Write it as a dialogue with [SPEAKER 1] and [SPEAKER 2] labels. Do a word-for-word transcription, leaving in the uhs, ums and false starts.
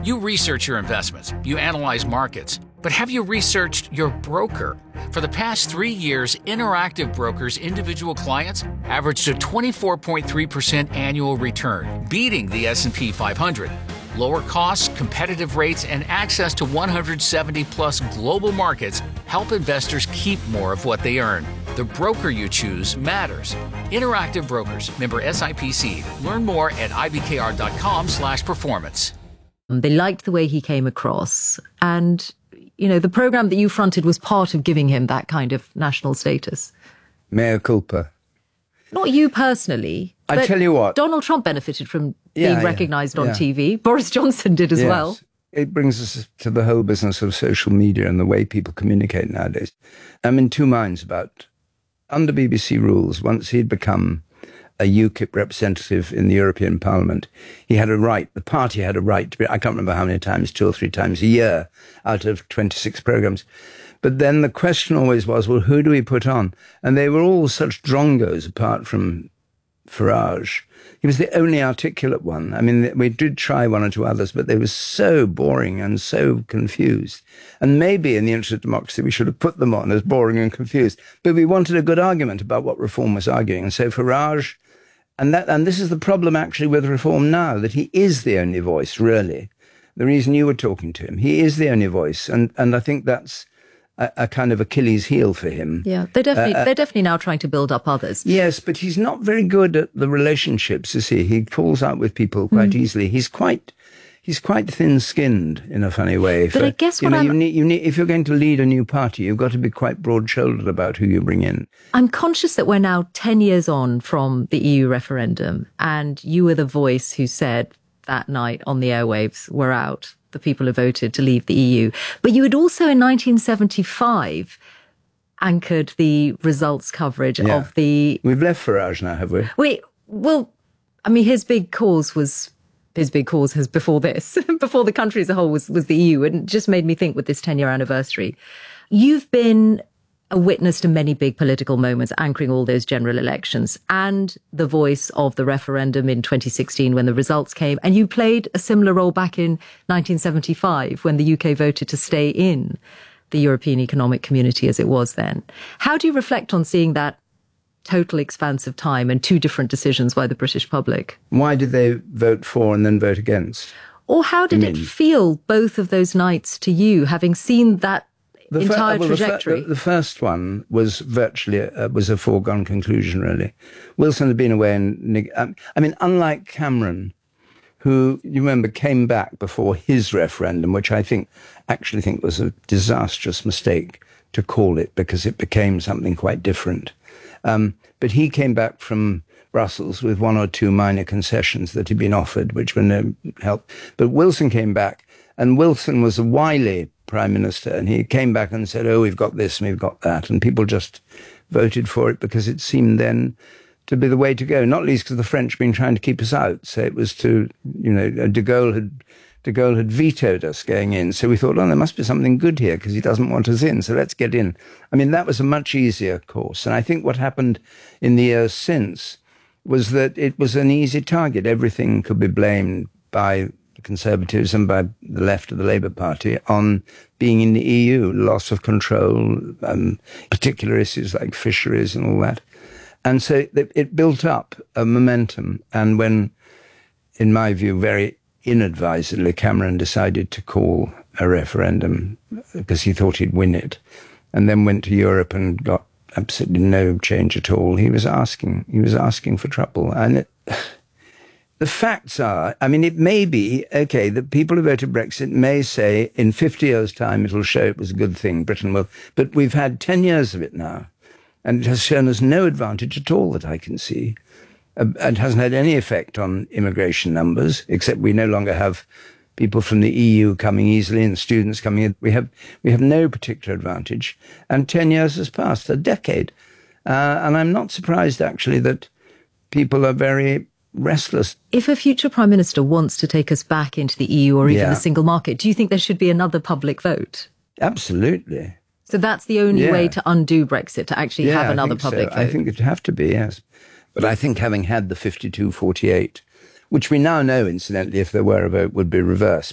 [SPEAKER 1] You research your investments, you analyze markets, but have you researched your broker? For the past three years, Interactive Brokers' individual clients averaged a twenty-four point three percent annual return, beating the S and P five hundred. Lower costs, competitive rates, and access to one hundred seventy plus global markets help investors keep more of what they earn. The broker you choose matters. Interactive Brokers, member S I P C. Learn more at ibkr.com slash performance.
[SPEAKER 2] They liked the way he came across. And, you know, the program that you fronted was part of giving him that kind of national status.
[SPEAKER 3] Mea culpa.
[SPEAKER 2] Not you personally.
[SPEAKER 3] I tell you what.
[SPEAKER 2] Donald Trump benefited from
[SPEAKER 3] Yeah,
[SPEAKER 2] being
[SPEAKER 3] yeah,
[SPEAKER 2] recognised on
[SPEAKER 3] yeah.
[SPEAKER 2] T V. Boris Johnson did as
[SPEAKER 3] Yes.
[SPEAKER 2] well.
[SPEAKER 3] It brings us to the whole business of social media and the way people communicate nowadays. I'm in two minds about, under B B C rules, once he'd become a UKIP representative in the European Parliament, he had a right, the party had a right to be, I can't remember how many times, two or three times a year out of twenty-six programmes. But then the question always was, well, who do we put on? And they were all such drongos apart from Farage. He was the only articulate one. I mean, we did try one or two others, but they were so boring and so confused. And maybe in the interest of democracy, we should have put them on as boring and confused. But we wanted a good argument about what Reform was arguing. And so Farage, and that, and this is the problem actually with Reform now, that he is the only voice, really. The reason you were talking to him, he is the only voice. And, and I think that's a, a kind of Achilles heel for him.
[SPEAKER 2] Yeah, they're definitely,
[SPEAKER 3] Uh,
[SPEAKER 2] they're definitely now trying to build up others.
[SPEAKER 3] Yes, but he's not very good at the relationships, is he? He falls out with people quite
[SPEAKER 2] Mm.
[SPEAKER 3] easily. He's quite, he's quite thin-skinned in a funny way.
[SPEAKER 2] But I guess
[SPEAKER 3] you
[SPEAKER 2] what
[SPEAKER 3] know,
[SPEAKER 2] I'm-
[SPEAKER 3] you need, you need, if you're going to lead a new party, you've got to be quite broad-shouldered about who you bring in.
[SPEAKER 2] I'm conscious that we're now ten years on from the E U referendum, and you were the voice who said that night on the airwaves, we're out, the people who voted to leave the E U. But you had also in nineteen seventy-five anchored the results coverage
[SPEAKER 3] Yeah.
[SPEAKER 2] of the...
[SPEAKER 3] We've left Farage now, have we?
[SPEAKER 2] Wait, well, I mean, his big cause was... His big cause has before this, before the country as a whole was, was the E U, and it just made me think with this ten-year anniversary. You've been a witness to many big political moments, anchoring all those general elections, and the voice of the referendum in twenty sixteen when the results came. And you played a similar role back in nineteen seventy-five when the U K voted to stay in the European Economic Community as it was then. How do you reflect on seeing that total expanse of time and two different decisions by the British public?
[SPEAKER 3] Why did they vote for and then vote against?
[SPEAKER 2] Or how did
[SPEAKER 3] I
[SPEAKER 2] it
[SPEAKER 3] mean-
[SPEAKER 2] feel, both of those nights, to you, having seen that
[SPEAKER 3] The fir-
[SPEAKER 2] entire
[SPEAKER 3] well, the fir-
[SPEAKER 2] trajectory?
[SPEAKER 3] The, the first one was virtually uh, was a foregone conclusion, really. Wilson had been away, and neg- um, I mean, unlike Cameron, who you remember came back before his referendum, which I think actually think was a disastrous mistake to call it because it became something quite different. Um, but he came back from Brussels with one or two minor concessions that had been offered, which were no help. But Wilson came back, and Wilson was a wily prime minister, and he came back and said, oh, we've got this and we've got that. And people just voted for it because it seemed then to be the way to go, not least because the French had been trying to keep us out. So it was to, you know, de Gaulle had, de Gaulle had vetoed us going in. So we thought, oh, there must be something good here because he doesn't want us in. So let's get in. I mean, that was a much easier course. And I think what happened in the years since was that it was an easy target. Everything could be blamed by the Conservatives and by the left of the Labour Party on being in the E U, loss of control, um, particular issues like fisheries and all that. And so it built up a momentum. And when, in my view, very inadvisedly, Cameron decided to call a referendum because he thought he'd win it, and then went to Europe and got absolutely no change at all, he was asking, he was asking for trouble. And it, the facts are, I mean, it may be, okay, the people who voted Brexit may say in fifty years' time it'll show it was a good thing, Britain will, but we've had ten years of it now. And it has shown us no advantage at all that I can see. Uh, it hasn't had any effect on immigration numbers, except we no longer have people from the E U coming easily and students coming in. We have we have no particular advantage. And ten years has passed, a decade. Uh, and I'm not surprised, actually, that people are very restless.
[SPEAKER 2] If a future Prime Minister wants to take us back into the E U or even
[SPEAKER 3] Yeah.
[SPEAKER 2] the single market, do you think there should be another public vote?
[SPEAKER 3] Absolutely.
[SPEAKER 2] So that's the only
[SPEAKER 3] Yeah.
[SPEAKER 2] way to undo Brexit, to actually
[SPEAKER 3] Yeah,
[SPEAKER 2] have
[SPEAKER 3] I
[SPEAKER 2] another
[SPEAKER 3] think so.
[SPEAKER 2] public vote?
[SPEAKER 3] I think it'd have to be, yes. But I think having had the fifty-two forty-eight, which we now know, incidentally, if there were a vote, would be reversed.